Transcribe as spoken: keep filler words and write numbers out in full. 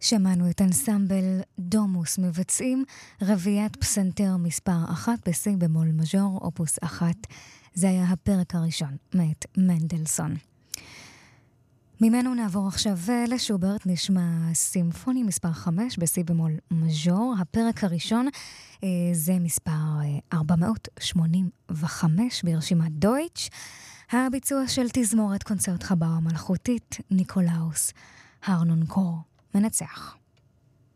שמענו את אנסמבל דומוס מבצעים רביעיית פסנתר מספר אחת בסי במול מז'ור, אופוס אחת. זה היה הפרק הראשון מאת מנדלסון. ממנו נעבור עכשיו לשוברט, נשמע סימפוני מספר חמש בסי במול מז'ור. הפרק הראשון זה מספר ארבע מאות שמונים וחמש ברשימת דויטש. הביצוע של תזמורת קונצרט חב"ר המלכותית, ניקולאוס הרנונקור מנצח.